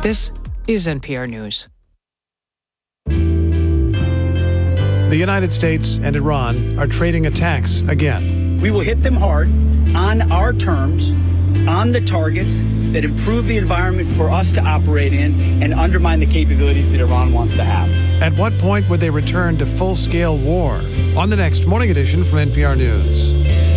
This is NPR News. The United States and Iran are trading attacks again. We will hit them hard on our terms, on the targets that improve the environment for us to operate in and undermine the capabilities that Iran wants to have. At what point would they return to full-scale war? On the next Morning Edition from NPR News.